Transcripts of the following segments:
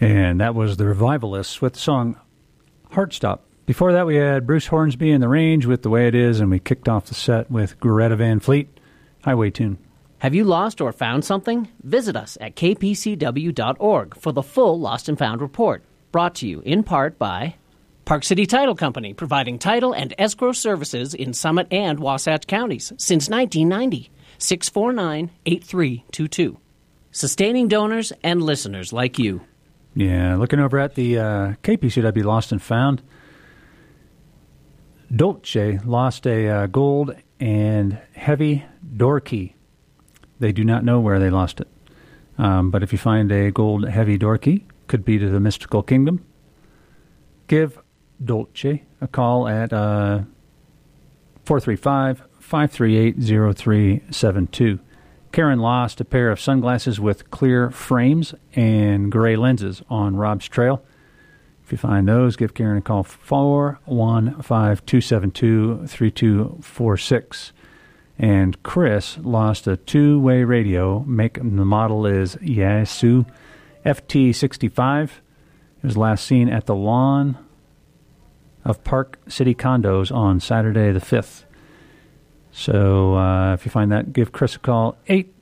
And that was the Revivalists with the song Heartstop. Before that, we had Bruce Hornsby and the Range with The Way It Is, and we kicked off the set with Greta Van Fleet, Highway Tune. Have you lost or found something? Visit us at kpcw.org for the full Lost and Found report, brought to you in part by Park City Title Company, providing title and escrow services in Summit and Wasatch counties since 1990. 649-8322. Sustaining donors and listeners like you. Yeah, looking over at the KPCW Lost and Found, Dolce lost a gold and heavy door key. They do not know where they lost it. But if you find a gold heavy door key, could be to the Mystical Kingdom, give Dolce a call at 435-538-0372. Karen lost a pair of sunglasses with clear frames and gray lenses on Rob's Trail. If you find those, give Karen a call, 415-272-3246. And Chris lost a two-way radio. The model is Yaesu FT65. It was last seen at the lawn of Park City Condos on Saturday the 5th. So if you find that, give Chris a call,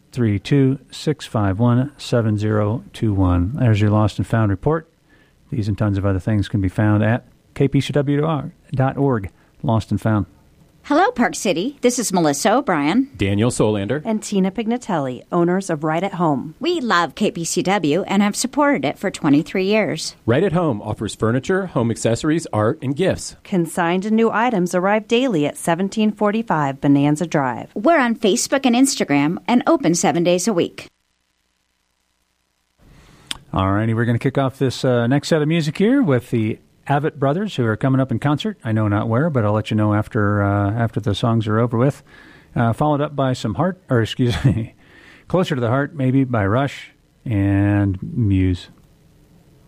832-651-7021. There's your Lost and Found report. These and tons of other things can be found at kpcw.org. Lost and Found. Hello, Park City. This is Melissa O'Brien, Daniel Solander, and Tina Pignatelli, owners of Right at Home. We love KPCW and have supported it for 23 years. Right at Home offers furniture, home accessories, art, and gifts. Consigned and new items arrive daily at 1745 Bonanza Drive. We're on Facebook and Instagram and open 7 days a week. All righty, we're going to kick off this next set of music here with the Avett Brothers, who are coming up in concert. I know not where, but I'll let you know after the songs are over with. Followed up by some Closer to the Heart, maybe, by Rush and Muse.